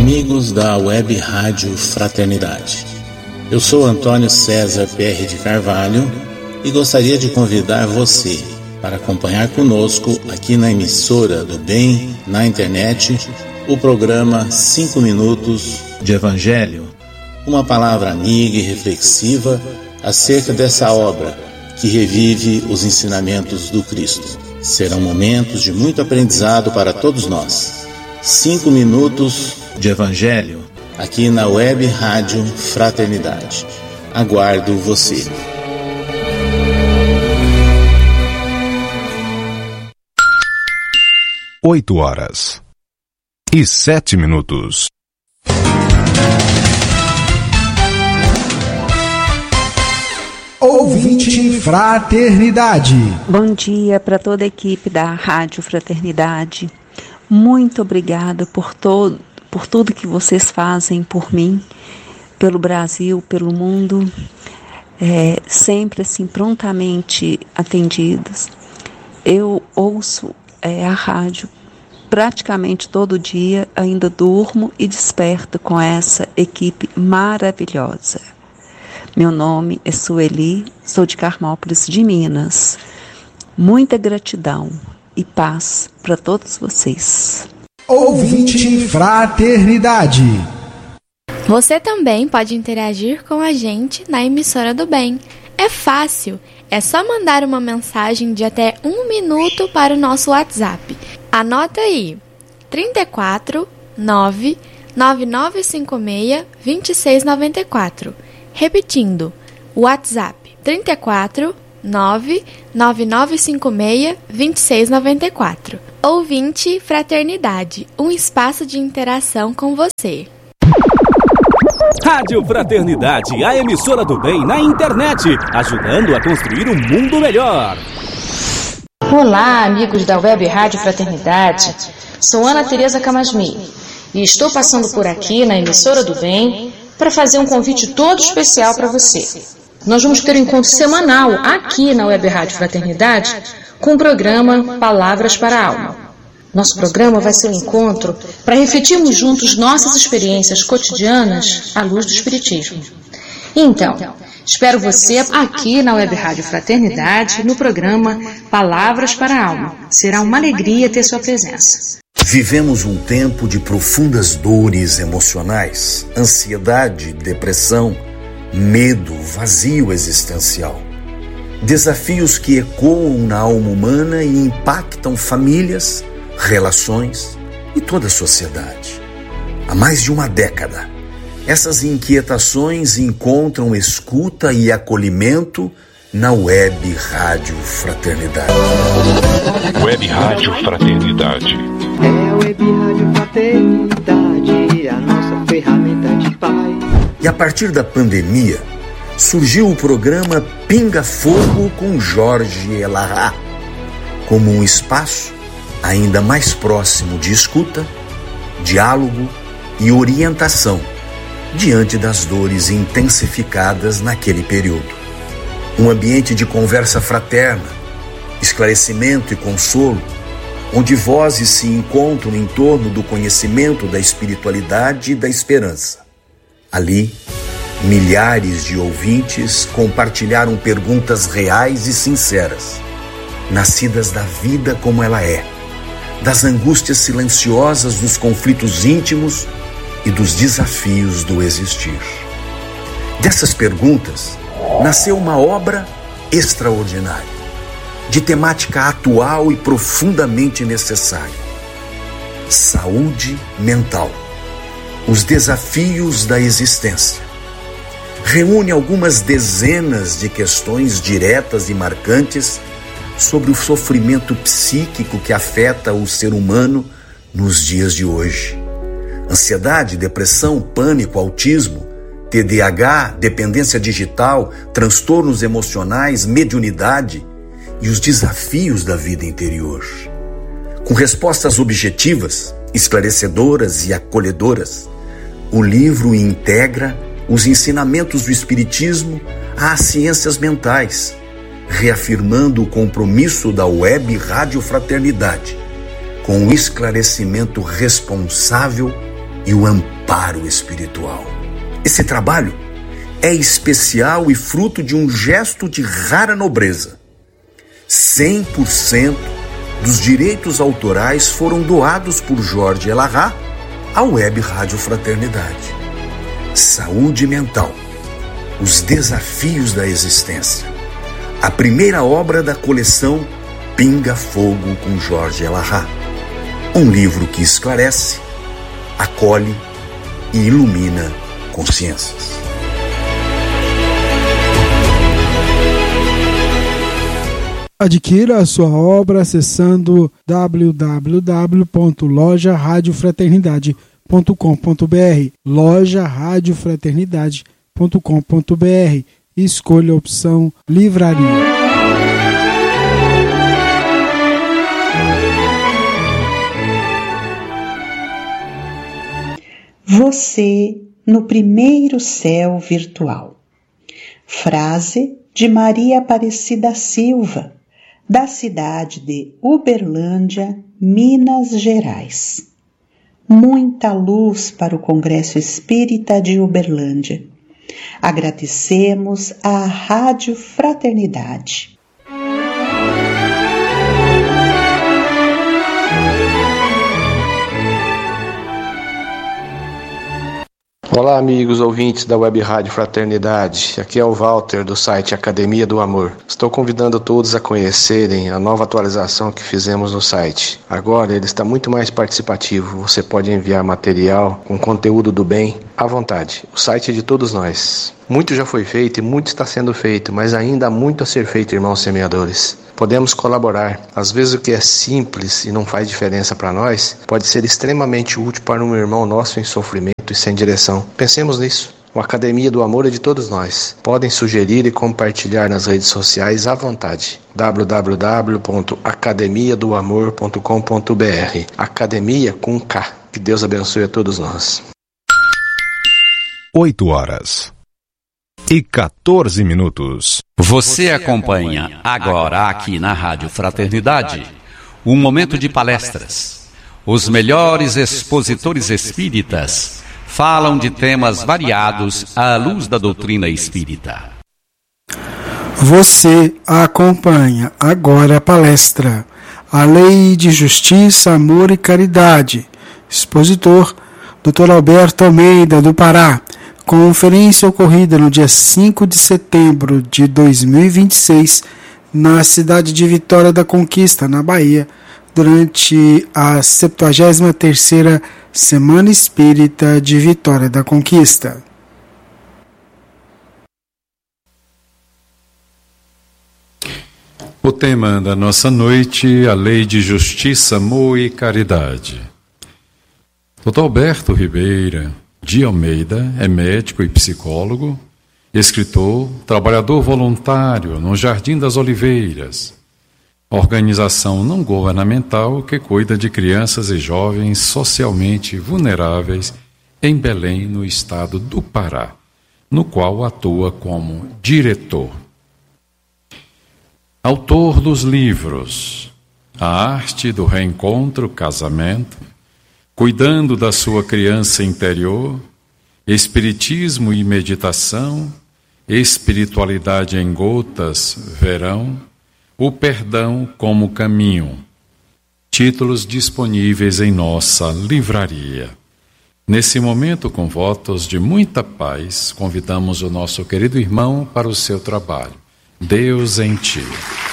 amigos da Web Rádio Fraternidade. Eu sou Antônio César PR de Carvalho e gostaria de convidar você para acompanhar conosco aqui na emissora do Bem, na internet, o programa 5 Minutos de Evangelho, uma palavra amiga e reflexiva acerca dessa obra que revive os ensinamentos do Cristo. Serão momentos de muito aprendizado para todos nós. 5 Minutos de Evangelho, aqui na Web Rádio Fraternidade. Aguardo você. Oito horas e 7 minutos. Ouvinte Fraternidade. Bom dia para toda a equipe da Rádio Fraternidade. Muito obrigada por tudo que vocês fazem por mim, pelo Brasil, pelo mundo, sempre assim prontamente atendidos. Eu ouço a rádio praticamente todo dia, ainda durmo e desperto com essa equipe maravilhosa. Meu nome é Sueli, sou de Carmópolis de Minas. Muita gratidão e paz para todos vocês. Ouvinte Fraternidade. Você também pode interagir com a gente na emissora do Bem. É fácil, é só mandar uma mensagem de até 1 minuto para o nosso WhatsApp. Anota aí, 34 9 9956 2694. Repetindo, WhatsApp 34 9 9956 2694. Ouvinte Fraternidade, um espaço de interação com você. Rádio Fraternidade, a emissora do bem na internet, ajudando a construir um mundo melhor. Olá, amigos da Web Rádio Fraternidade. Sou Ana Tereza Camasmi e estou passando por aqui na emissora do bem para fazer um convite todo especial para você. Nós vamos ter um encontro semanal aqui na Web Rádio Fraternidade com o programa Palavras para a Alma. Nosso programa vai ser um encontro para refletirmos juntos nossas experiências cotidianas à luz do Espiritismo. Então, espero você aqui na Web Rádio Fraternidade no programa Palavras para a Alma. Será uma alegria ter sua presença. Vivemos um tempo de profundas dores emocionais, ansiedade, depressão, medo, vazio existencial. Desafios que ecoam na alma humana e impactam famílias, relações e toda a sociedade. Há mais de uma década, essas inquietações encontram escuta e acolhimento na Web Rádio Fraternidade. Web Rádio Fraternidade. É a Web Rádio Fraternidade, a nossa ferramenta de paz. E a partir da pandemia, surgiu o programa Pinga Fogo com Jorge Elarrat, como um espaço ainda mais próximo de escuta, diálogo e orientação diante das dores intensificadas naquele período. Um ambiente de conversa fraterna, esclarecimento e consolo, onde vozes se encontram em torno do conhecimento da espiritualidade e da esperança. Ali, milhares de ouvintes compartilharam perguntas reais e sinceras, nascidas da vida como ela é, das angústias silenciosas dos conflitos íntimos e dos desafios do existir. Dessas perguntas, nasceu uma obra extraordinária, de temática atual e profundamente necessária. Saúde mental. Os desafios da existência. Reúne algumas dezenas de questões diretas e marcantes sobre o sofrimento psíquico que afeta o ser humano nos dias de hoje. Ansiedade, depressão, pânico, autismo, TDAH, dependência digital, transtornos emocionais, mediunidade e os desafios da vida interior. Com respostas objetivas, esclarecedoras e acolhedoras, o livro integra os ensinamentos do Espiritismo às ciências mentais, reafirmando o compromisso da Web Rádio Fraternidade com o esclarecimento responsável e o amparo amparo espiritual. Esse trabalho é especial e fruto de um gesto de rara nobreza. 100% dos direitos autorais foram doados por Jorge Elahá à Web Rádio Fraternidade. Saúde mental, os desafios da existência. A primeira obra da coleção Pinga Fogo com Jorge Elahá. Um livro que esclarece, acolhe e ilumina consciências. Adquira a sua obra acessando www.lojaradiofraternidade.com.br, lojaradiofraternidade.com.br. Escolha a opção Livraria. Você no primeiro céu virtual. Frase de Maria Aparecida Silva, da cidade de Uberlândia, Minas Gerais. Muita luz para o Congresso Espírita de Uberlândia. Agradecemos à Rádio Fraternidade. Olá, amigos ouvintes da Web Rádio Fraternidade. Aqui é o Walter, do site Academia do Amor. Estou convidando todos a conhecerem a nova atualização que fizemos no site. Agora ele está muito mais participativo. Você pode enviar material com conteúdo do bem à vontade. O site é de todos nós. Muito já foi feito e muito está sendo feito, mas ainda há muito a ser feito, irmãos semeadores. Podemos colaborar. Às vezes o que é simples e não faz diferença para nós, pode ser extremamente útil para um irmão nosso em sofrimento e sem direção. Pensemos nisso. A Academia do Amor é de todos nós. Podem sugerir e compartilhar nas redes sociais à vontade. www.academiadoamor.com.br. Academia com K. Que Deus abençoe a todos nós. 8h14. Você acompanha agora aqui na Rádio Fraternidade um momento de palestras. Os melhores expositores espíritas falam de temas variados à luz da doutrina espírita. Você acompanha agora a palestra A Lei de Justiça, Amor e Caridade. Expositor, Dr. Alberto Almeida, do Pará. Conferência ocorrida no dia 5 de setembro de 2026, na cidade de Vitória da Conquista, na Bahia, durante a 73ª Semana Espírita de Vitória da Conquista. O tema da nossa noite, a Lei de Justiça, Amor e Caridade. Dr. Alberto Ribeira de Almeida é médico e psicólogo, escritor, trabalhador voluntário no Jardim das Oliveiras, organização não governamental que cuida de crianças e jovens socialmente vulneráveis em Belém, no estado do Pará, no qual atua como diretor. Autor dos livros A Arte do Reencontro, Casamento, Cuidando da Sua Criança Interior, Espiritismo e Meditação, Espiritualidade em Gotas, Verão, O Perdão como Caminho. Títulos disponíveis em nossa livraria. Nesse momento, com votos de muita paz, convidamos o nosso querido irmão para o seu trabalho. Deus em Ti.